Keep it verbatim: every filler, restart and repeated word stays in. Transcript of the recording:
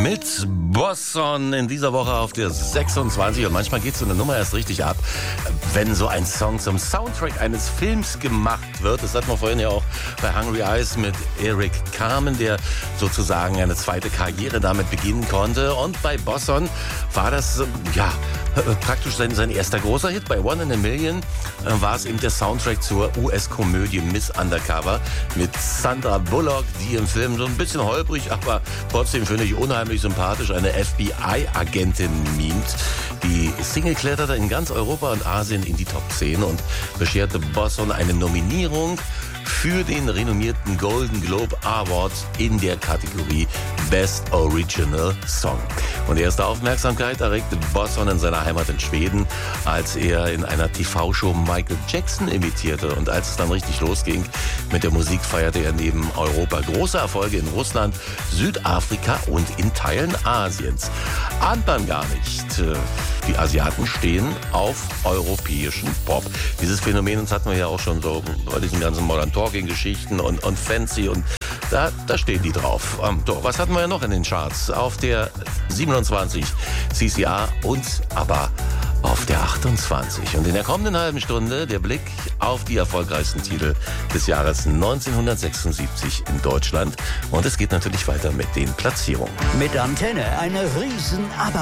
Mit Bosson in dieser Woche auf der sechsundzwanzig. Und manchmal geht so eine Nummer erst richtig ab, wenn so ein Song zum Soundtrack eines Films gemacht wird. Das hatten wir vorhin ja auch bei Hungry Eyes mit Eric Carmen, der sozusagen eine zweite Karriere damit beginnen konnte. Und bei Bosson war das, ja, praktisch sein, sein erster großer Hit. Bei One in a Million äh, war es eben der Soundtrack zur U S-Komödie Miss Undercover mit Sandra Bullock, die im Film so ein bisschen holprig, aber trotzdem finde ich unheimlich sympathisch eine F B I-Agentin mimt. Die Single kletterte in ganz Europa und Asien in die Top zehn und bescherte Bosson eine Nominierung für den renommierten Golden Globe Award in der Kategorie Best Original Song. Und erste Aufmerksamkeit erregte Bosson in seiner Heimat in Schweden, als er in einer T V-Show Michael Jackson imitierte. Und als es dann richtig losging mit der Musik, feierte er neben Europa große Erfolge in Russland, Südafrika und in Teilen Asiens. Ahnt man gar nicht. Die Asiaten stehen auf europäischen Pop. Dieses Phänomen, das hatten wir ja auch schon so bei diesen ganzen Modern Talking-Geschichten und, und Fancy und da, da stehen die drauf. Ähm, so, was hatten wir ja noch in den Charts? Auf der siebenundzwanzig C C A und aber auf der achtundzwanzig. Und in der kommenden halben Stunde der Blick auf die erfolgreichsten Titel des Jahres neunzehnhundertsechsundsiebzig in Deutschland. Und es geht natürlich weiter mit den Platzierungen. Mit Antenne eine riesen